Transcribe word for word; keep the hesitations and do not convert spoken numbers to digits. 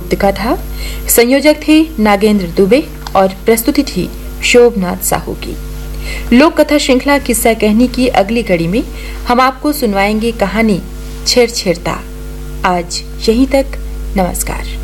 गुप्त का था। संयोजक थे नागेंद्र दुबे और प्रस्तुति थी शोभनाथ साहू की। लोक कथा श्रृंखला किस्सा कहनी की अगली कड़ी में हम आपको सुनवाएंगे कहानी छेर छेरता। आज यहीं तक, नमस्कार।